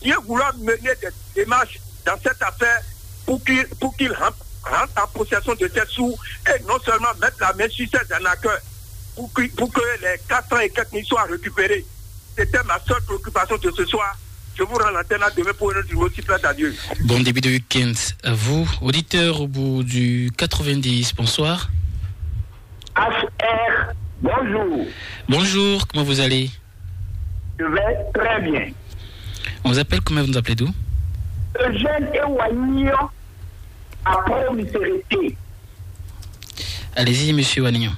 bien vouloir mener des démarches dans cette affaire pour qu'il rentre en possession de ces sous et non seulement mettre la main sur ces arnaqueurs pour que les 4 ans et 4 000 soient récupérés. C'était ma seule préoccupation de ce soir. Je vous rends l'antenne à demain pour une autre numéro, si plaît à Dieu. Bon début de week-end à vous. Auditeur au bout du 90, bonsoir. HR, bonjour. Bonjour, comment vous allez? Je vais très bien. On vous appelle, comment vous nous appelez d'où? Eugène Ewagnon à Port-Misérité. Allez-y, monsieur Wagnon.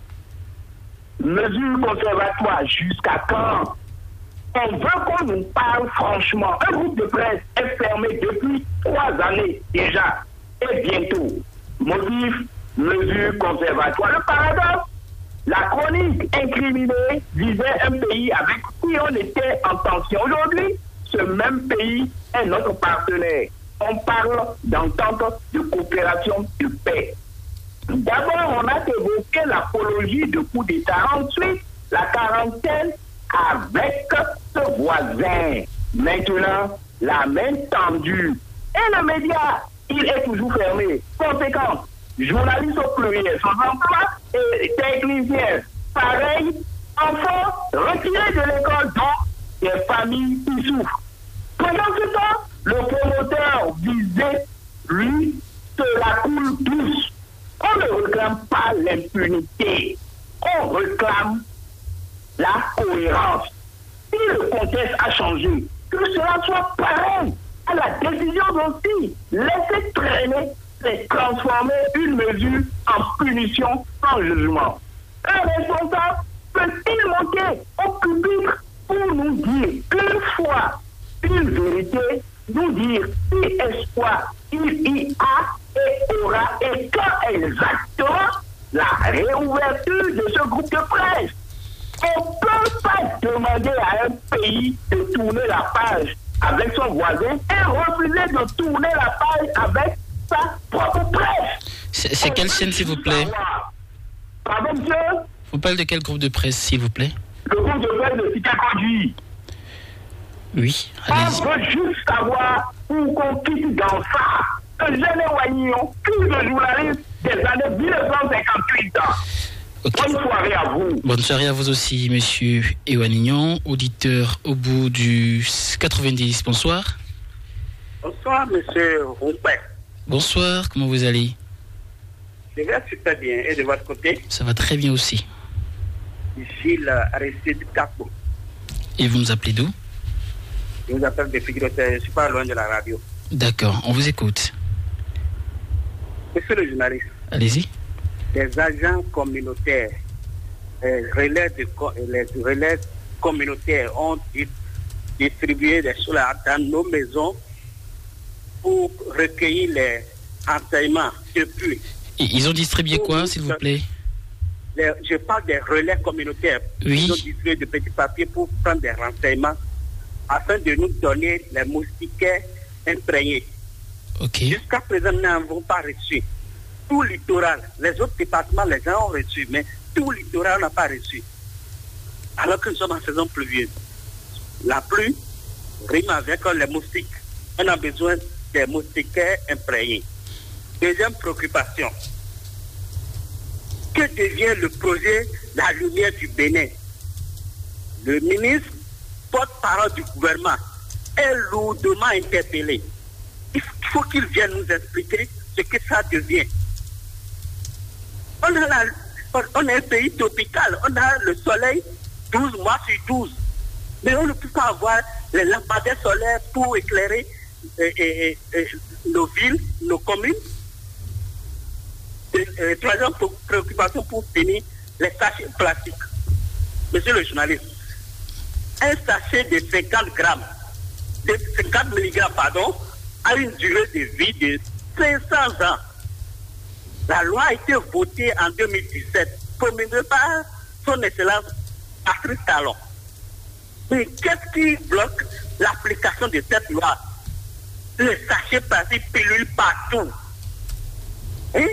Mesures conservatoires, jusqu'à quand? On veut qu'on nous parle franchement. Un groupe de presse est fermé depuis 3 années déjà. Et bientôt. Motif, mesures conservatoires. Le paradoxe, la chronique incriminée visait un pays avec qui on était en tension. Aujourd'hui, ce même pays est notre partenaire. On parle d'entente de coopération de paix. D'abord, on a évoqué l'apologie de coup d'État. Ensuite, la quarantaine avec ce voisin. Maintenant, la main tendue. Et le média, il est toujours fermé. Conséquence, journalistes au pluriel, sans emploi et techniciens. Pareil, enfants retirés de l'école, dont des familles qui souffrent. Pendant ce temps, le promoteur visé, lui, se la coule douce. On ne réclame pas l'impunité. On réclame la cohérence. Si le contexte a changé, que cela soit pareil à la décision aussi. Laisser traîner, c'est transformer une mesure en punition sans jugement. Un responsable peut-il monter au public pour nous dire une fois, une vérité, nous dire si espoir il y a et aura et quand exactement la réouverture de ce groupe de presse. On ne peut pas demander à un pays de tourner la page avec son voisin et refuser de tourner la page avec sa propre presse. C'est quelle chaîne, s'il vous plaît? Pardon, monsieur? Vous parlez de quel groupe de presse, s'il vous plaît? Le groupe de presse de Cité Conduit. Oui, allez-y. On veut juste savoir où qu'on quitte dans ça. Un jeune Wagnon, plus de journalistes des années 1958 ans. Okay. Bonne soirée à vous. Bonne soirée à vous aussi, monsieur Ewagnon, auditeur au bout du 90. Bonsoir. Bonsoir, monsieur Roupin. Bonsoir, comment vous allez? Je vais super bien. Et de votre côté? Ça va très bien aussi. Ici, Aristide Capo. Et vous nous appelez d'où? Je vous appelle de Figueroa, je ne suis pas loin de la radio. D'accord, on vous écoute. Monsieur le journaliste. Allez-y. Les agents communautaires, les relais communautaires ont distribué des choses dans nos maisons pour recueillir les renseignements depuis. Et ils ont distribué quoi, s'il vous plaît? Je parle des relais communautaires. Oui. Ils ont distribué de petits papiers pour prendre des renseignements afin de nous donner les moustiquaires imprégnés. Okay. Jusqu'à présent, nous n'avons pas reçu. Tout le littoral, les autres départements, les gens ont reçu, mais tout le littoral n'a pas reçu. Alors que nous sommes en saison pluvieuse. La pluie rime avec les moustiques. On a besoin des moustiquaires imprégnés. Deuxième préoccupation. Que devient le projet La Lumière du Bénin? Le ministre, porte-parole du gouvernement, est lourdement interpellé. Il faut qu'il vienne nous expliquer ce que ça devient. On est un pays tropical, on a le soleil 12 mois sur 12. Mais on ne peut pas avoir les lampadaires solaires pour éclairer nos villes, nos communes. Troisième préoccupation pour finir, les sachets plastiques. Monsieur le journaliste, un sachet de 50 grammes, de 50 milligrammes, pardon, a une durée de vie de 500 ans. La loi a été votée en 2017, promulguée par son excellence Patrice Talon. Mais qu'est-ce qui bloque l'application de cette loi? Les sachets plastiques pilulent partout. Hein?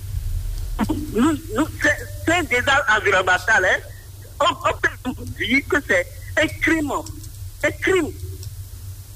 C'est un désastre environnemental. Hein? On peut dire que c'est un crime. Un crime.